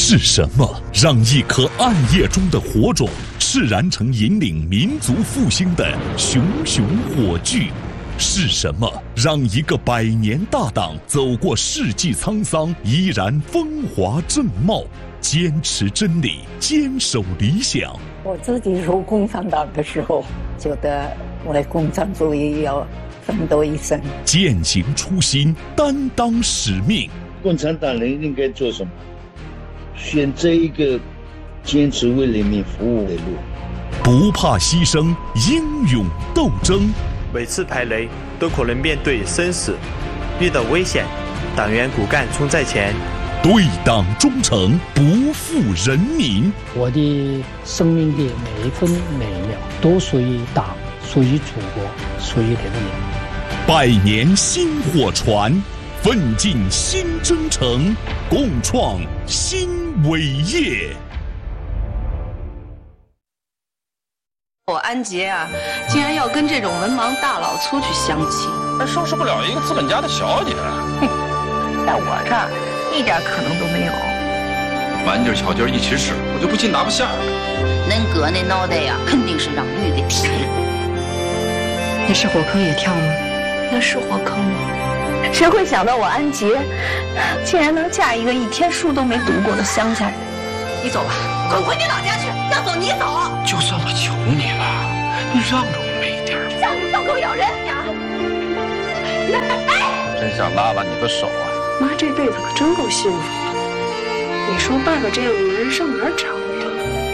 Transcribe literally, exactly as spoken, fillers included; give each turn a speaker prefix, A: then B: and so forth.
A: 是什么让一颗暗夜中的火种炽燃成引领民族复兴的熊熊火炬？是什么让一个百年大党走过世纪沧桑，依然风华正茂？坚持真理，坚守理想。
B: 我自己入共产党的时候，觉得为共产主义要奋斗一生，
A: 践行初心，担当使命。
C: 共产党人应该做什么？选择一个坚持为人民服务的路，
A: 不怕牺牲，英勇斗争。
D: 每次排雷都可能面对生死，遇到危险，党员骨干冲在前，
A: 对党忠诚，不负人民。
E: 我的生命的每一分每一秒都属于党，属于祖国，属于人民。
A: 百年薪火传，奋进新征程，共创新伟业。
F: 我安杰啊，竟然要跟这种文盲大老粗去相亲，
G: 还收拾不了一个资本家的小姐。
F: 哼，在我这儿一点可能都没有。
G: 满劲巧劲一起使，我就不信拿不下。
H: 恁哥那脑袋呀，肯定是让驴给踢了。
F: 那是火坑也跳吗？那是火坑吗？谁会想到我安杰竟然能嫁一个一天书都没读过的乡下人？你走吧，滚回你老家去！要走你走。
G: 就算我求你了，你让着我们一点。
F: 像你倒狗咬人呀！
G: 真想拉拉你的手啊！
I: 妈这辈子可真够幸福的。你说爸爸这样的男人上哪儿找？